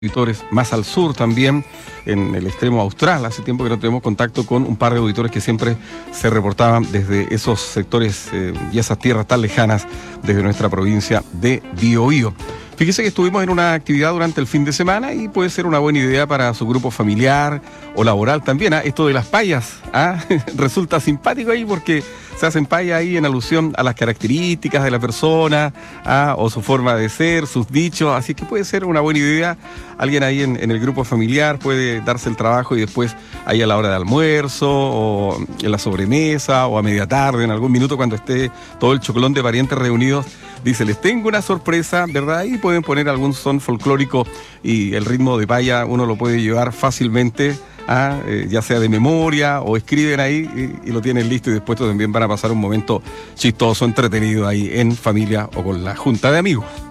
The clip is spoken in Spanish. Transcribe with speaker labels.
Speaker 1: auditores más al sur también, en el extremo austral. Hace tiempo que no tenemos contacto con un par de auditores que siempre se reportaban desde esos sectores y esas tierras tan lejanas desde nuestra provincia de Biobío. Fíjese que estuvimos en una actividad durante el fin de semana y puede ser una buena idea para su grupo familiar o laboral también. Esto de las payas resulta simpático ahí porque se hacen payas ahí en alusión a las características de la persona o su forma de ser, sus dichos. Así que puede ser una buena idea. Alguien ahí en el grupo familiar puede darse el trabajo y después ahí a la hora de almuerzo o en la sobremesa o a media tarde, en algún minuto cuando esté todo el chocolón de parientes reunidos, dice, les tengo una sorpresa, ¿verdad? Y pueden poner algún son folclórico y el ritmo de paya uno lo puede llevar fácilmente, ya sea de memoria o escriben ahí y lo tienen listo y después también van a pasar un momento chistoso, entretenido ahí en familia o con la junta de amigos.